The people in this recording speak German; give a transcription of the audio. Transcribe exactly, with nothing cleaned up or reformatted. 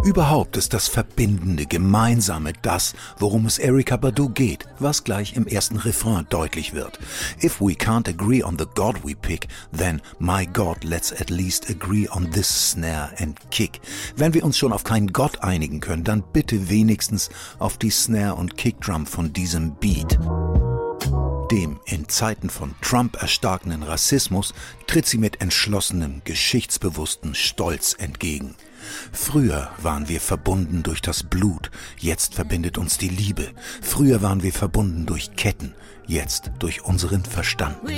Überhaupt ist das Verbindende, Gemeinsame das, worum es Erykah Badu geht, was gleich im ersten Refrain deutlich wird. If we can't agree on the God we pick, then, my God, let's at least agree on this snare and kick. Wenn wir uns schon auf keinen Gott einigen können, dann bitte wenigstens auf die Snare und Kickdrum von diesem Beat. Dem in Zeiten von Trump erstarkenden Rassismus tritt sie mit entschlossenem, geschichtsbewussten Stolz entgegen. Früher waren wir verbunden durch das Blut, jetzt verbindet uns die Liebe. Früher waren wir verbunden durch Ketten, jetzt durch unseren Verstand.